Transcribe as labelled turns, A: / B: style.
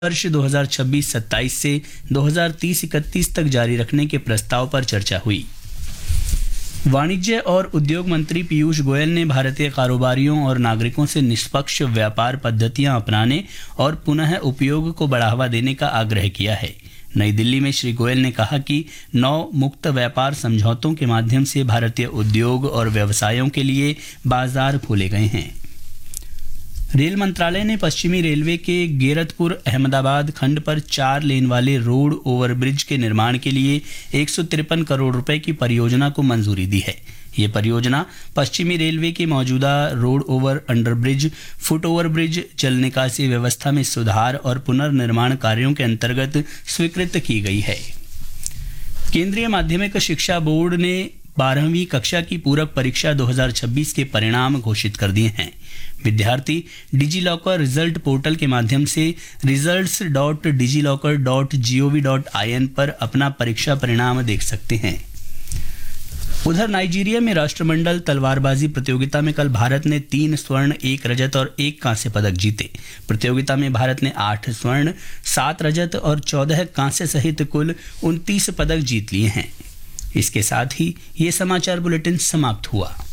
A: वर्ष 2026-27 से 2030-31 तक जारी रखने के प्रस्ताव पर चर्चा हुई। वाणिज्य और उद्योग मंत्री पीयूष गोयल ने भारतीय कारोबारियों और नागरिकों से निष्पक्ष व्यापार पद्धतियां अपनाने और पुनः उपयोग को बढ़ावा देने का आग्रह किया है। नई दिल्ली में श्री गोयल ने कहा कि 9 मुक्त व्यापार समझौतों के माध्यम से भारतीय उद्योग और व्यवसायों के लिए बाजार खोले गए हैं। रेल मंत्रालय ने पश्चिमी रेलवे के गेरतपुर अहमदाबाद खंड पर 4 लेन वाले रोड ओवरब्रिज के निर्माण के लिए 153 करोड़ रुपए की परियोजना को मंजूरी दी है। ये परियोजना पश्चिमी रेलवे के मौजूदा road over underbridge, foot overbridge, जल निकासी व्यवस्था में सुधार और पुनर्निर्माण कार्यों के अंतर्गत स्वीकृत की गई है। केंद्रीय माध्यमिक शिक्षा बोर्ड ने 12वीं कक्षा की पूरक परीक्षा 2026 के परिणाम घोषित कर दिए हैं। विद्यार्थी डिजीलॉकर रिजल्ट पोर्टल के माध्यम से results.digilokar.gov.in पर अपना परीक्षा परिणाम देख सकते हैं। उधर नाइजीरिया में राष्ट्रमंडल तलवारबाजी प्रतियोगिता में कल भारत ने 3 स्वर्ण, 1 रजत और 1 कांस्य पदक जीते। प्रतियोगिता में भारत ने 8 स्वर्ण, 7 रजत और 14 कांस्य सहित कुल 29 पदक जीत लिए हैं। इसके साथ ही ये समाचार बुलेटिन समाप्त हुआ।